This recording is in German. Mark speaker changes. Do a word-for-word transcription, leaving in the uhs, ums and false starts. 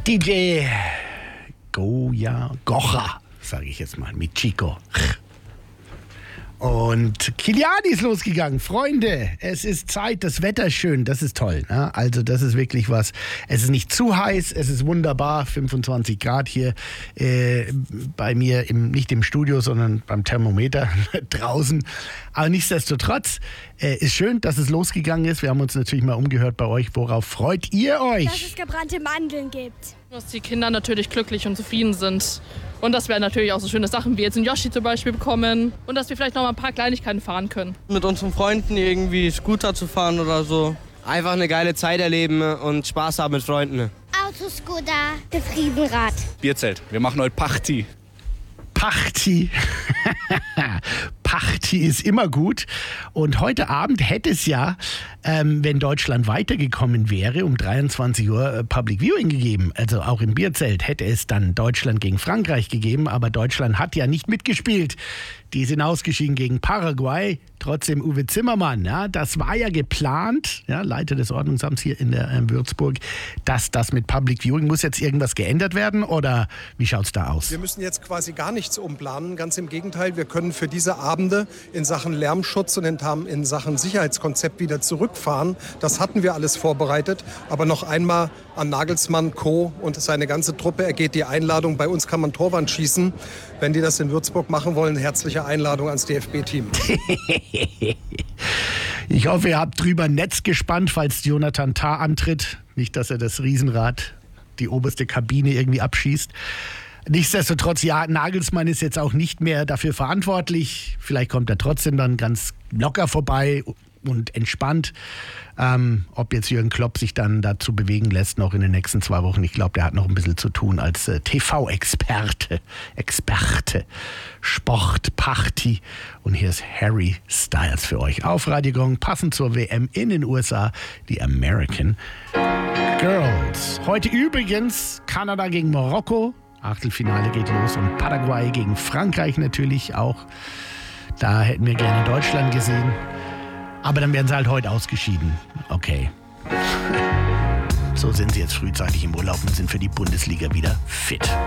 Speaker 1: D J Goya Gocha, sage ich jetzt mal, mit Chico. Und Kiliani ist losgegangen. Freunde, es ist Zeit, das Wetter ist schön, das ist toll. Ne? Also das ist wirklich was. Es ist nicht zu heiß, es ist wunderbar, fünfundzwanzig Grad hier äh, bei mir, im, nicht im Studio, sondern beim Thermometer draußen. Aber nichtsdestotrotz äh, ist schön, dass es losgegangen ist. Wir haben uns natürlich mal umgehört bei euch. Worauf freut ihr euch?
Speaker 2: Dass es gebrannte Mandeln gibt.
Speaker 3: Dass die Kinder natürlich glücklich und zufrieden sind. Und dass wir natürlich auch so schöne Sachen wie jetzt einen Yoshi zum Beispiel bekommen. Und dass wir vielleicht noch mal ein paar Kleinigkeiten fahren können.
Speaker 4: Mit unseren Freunden irgendwie Scooter zu fahren oder so. Einfach eine geile Zeit erleben und Spaß haben mit Freunden.
Speaker 2: Autoscooter, das Riesenrad.
Speaker 5: Bierzelt. Wir machen heute Party.
Speaker 1: Party. Party ist immer gut. Und heute Abend hätte es ja, ähm, wenn Deutschland weitergekommen wäre, um dreiundzwanzig Uhr äh, Public Viewing gegeben. Also auch im Bierzelt hätte es dann Deutschland gegen Frankreich gegeben. Aber Deutschland hat ja nicht mitgespielt. Die sind ausgeschieden gegen Paraguay. Trotzdem Uwe Zimmermann, ja, das war ja geplant, ja, Leiter des Ordnungsamts hier in der äh, Würzburg, dass das mit Public Viewing, muss jetzt irgendwas geändert werden oder wie schaut's da aus?
Speaker 6: Wir müssen jetzt quasi gar nichts umplanen, ganz im Gegenteil, wir können für diese Abende in Sachen Lärmschutz und in Sachen Sicherheitskonzept wieder zurückfahren. Das hatten wir alles vorbereitet, aber noch einmal an Nagelsmann, Co. und seine ganze Truppe ergeht die Einladung, bei uns kann man Torwand schießen. Wenn die das in Würzburg machen wollen, herzliche Einladung ans D F B-Team.
Speaker 1: Ich hoffe, ihr habt drüber ein Netz gespannt, falls Jonathan Tah antritt. Nicht, dass er das Riesenrad, die oberste Kabine irgendwie abschießt. Nichtsdestotrotz, ja, Nagelsmann ist jetzt auch nicht mehr dafür verantwortlich. Vielleicht kommt er trotzdem dann ganz locker vorbei und entspannt. Ähm, ob jetzt Jürgen Klopp sich dann dazu bewegen lässt, noch in den nächsten zwei Wochen. Ich glaube, der hat noch ein bisschen zu tun als äh, T V-Experte. Experte. Sport, Party. Und hier ist Harry Styles für euch auf Radio Gong, passend zur W M in den U S A, die American Girls. Heute übrigens Kanada gegen Marokko. Achtelfinale geht los und Paraguay gegen Frankreich natürlich auch. Da hätten wir gerne Deutschland gesehen. Aber dann werden sie halt heute ausgeschieden. Okay. So sind sie jetzt frühzeitig im Urlaub und sind für die Bundesliga wieder fit.